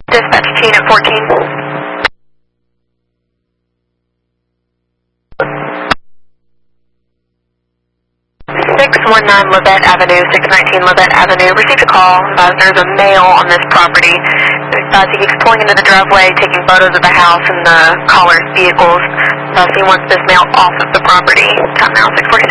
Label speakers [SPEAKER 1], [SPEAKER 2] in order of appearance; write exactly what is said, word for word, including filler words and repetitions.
[SPEAKER 1] Dispatch Teen at fourteen. six one nine Levette Avenue, six nineteen Levette Avenue. Received a call. Uh, there's a male on this property. Uh, he keeps pulling into the driveway, taking photos of the house and the caller's vehicles. Uh, so he wants this male off of the property. Time now, six forty-six.